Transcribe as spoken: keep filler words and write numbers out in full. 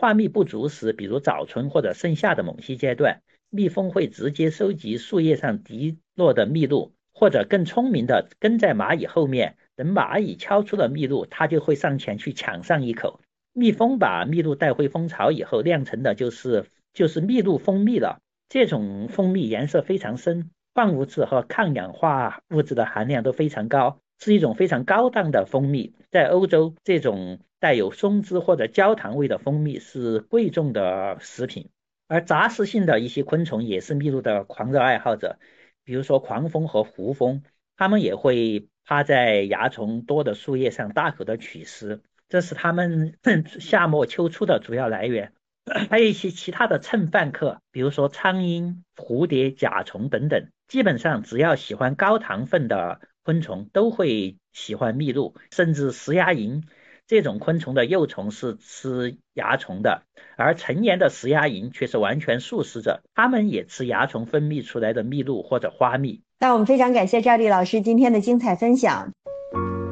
花蜜不足时，比如早春或者盛夏的某些阶段，蜜蜂会直接收集树叶上滴落的蜜露，或者更聪明的跟在蚂蚁后面，等蚂蚁敲出了蜜露，它就会上前去抢上一口。蜜蜂把蜜露带回蜂巢以后，酿成的就是就是蜜露蜂蜜了。这种蜂蜜颜色非常深，矿物质和抗氧化物质的含量都非常高，是一种非常高档的蜂蜜。在欧洲，这种带有松脂或者焦糖味的蜂蜜是贵重的食品。而杂食性的一些昆虫也是蜜露的狂热爱好者，比如说狂蜂和胡蜂，它们也会趴在蚜虫多的树叶上大口的取食，这是它们夏末秋初的主要来源。还有一些其他的蹭饭客，比如说苍蝇、蝴蝶、甲虫等等，基本上只要喜欢高糖分的昆虫都会喜欢蜜露，甚至食牙蝇这种昆虫的幼虫是吃蚜虫的，而成年的食牙蝇却是完全素食者，它们也吃蚜虫分泌出来的蜜露或者花蜜。 那我们非常感谢赵丽老师今天的精彩分享。